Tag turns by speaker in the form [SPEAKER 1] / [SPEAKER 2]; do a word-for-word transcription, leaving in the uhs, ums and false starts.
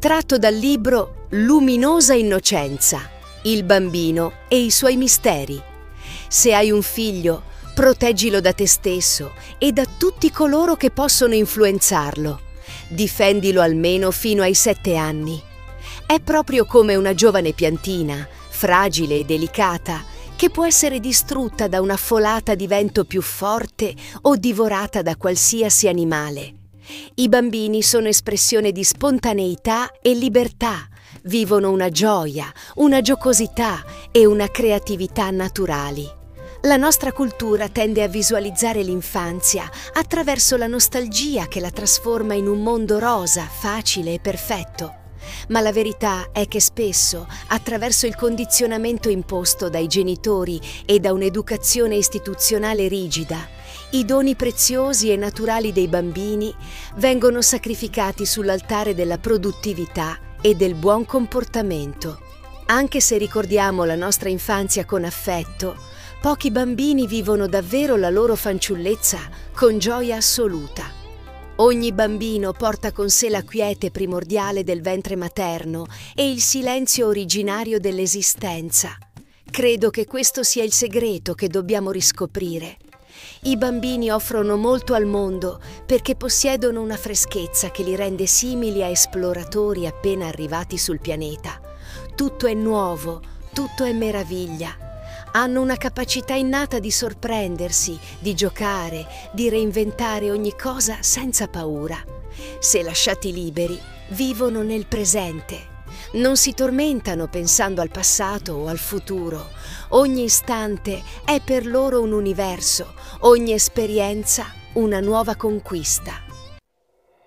[SPEAKER 1] tratto dal libro Luminosa innocenza, il bambino e i suoi misteri. Se hai un figlio, proteggilo da te stesso e da tutti coloro che possono influenzarlo. Difendilo almeno fino ai sette anni. È proprio come una giovane piantina, fragile e delicata, che può essere distrutta da una folata di vento più forte o divorata da qualsiasi animale. I bambini sono espressione di spontaneità e libertà, vivono una gioia, una giocosità e una creatività naturali. La nostra cultura tende a visualizzare l'infanzia attraverso la nostalgia che la trasforma in un mondo rosa, facile e perfetto. Ma la verità è che spesso, attraverso il condizionamento imposto dai genitori e da un'educazione istituzionale rigida, i doni preziosi e naturali dei bambini vengono sacrificati sull'altare della produttività e del buon comportamento. Anche se ricordiamo la nostra infanzia con affetto, pochi bambini vivono davvero la loro fanciullezza con gioia assoluta. Ogni bambino porta con sé la quiete primordiale del ventre materno e il silenzio originario dell'esistenza. Credo che questo sia il segreto che dobbiamo riscoprire. I bambini offrono molto al mondo perché possiedono una freschezza che li rende simili a esploratori appena arrivati sul pianeta. Tutto è nuovo, tutto è meraviglia. Hanno una capacità innata di sorprendersi, di giocare, di reinventare ogni cosa senza paura. Se lasciati liberi, vivono nel presente. Non si tormentano pensando al passato o al futuro. Ogni istante è per loro un universo, ogni esperienza una nuova conquista.